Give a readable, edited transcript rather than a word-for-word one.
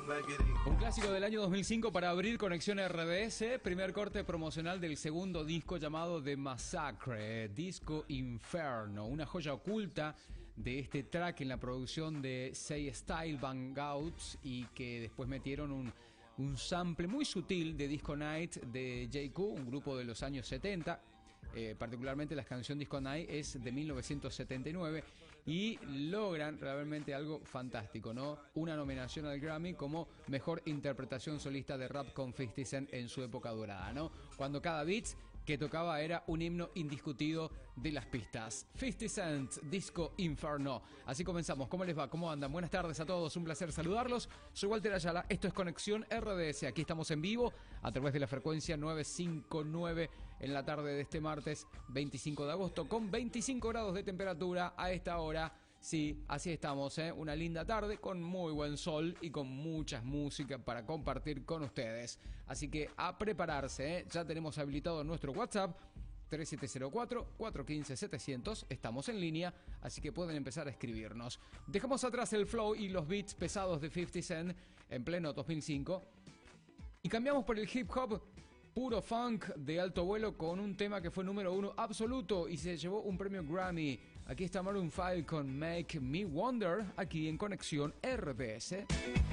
Un clásico del año 2005 para abrir Conexión RBS, primer corte promocional del segundo disco llamado The Massacre, Disco Inferno, una joya oculta de este track en la producción de Say Style Bang Out y que después metieron un sample muy sutil de Disco Night de JQ, un grupo de los años 70. Particularmente la canción Disco Night es de 1979 y logran realmente algo fantástico, ¿no? Una nominación al Grammy como mejor interpretación solista de rap con 50 Cent en su época dorada, ¿no? Cuando cada beat que tocaba era un himno indiscutido de las pistas. 50 Cent, Disco Inferno. Así comenzamos. ¿Cómo les va? ¿Cómo andan? Buenas tardes a todos. Un placer saludarlos. Soy Walter Ayala. Esto es Conexión RDS. Aquí estamos en vivo a través de la frecuencia 959 en la tarde de este martes 25 de agosto con 25 grados de temperatura a esta hora. Sí, así estamos, ¿eh? Una linda tarde con muy buen sol y con muchas músicas para compartir con ustedes. Así que a prepararse, ¿eh? Ya tenemos habilitado nuestro WhatsApp 3704-415-700. Estamos en línea, así que pueden empezar a escribirnos. Dejamos atrás el flow y los beats pesados de 50 Cent en pleno 2005 y cambiamos por el hip hop puro funk de alto vuelo con un tema que fue número 1 absoluto y se llevó un premio Grammy. Aquí está Maroon 5 con Make Me Wonder, aquí en Conexión RBS.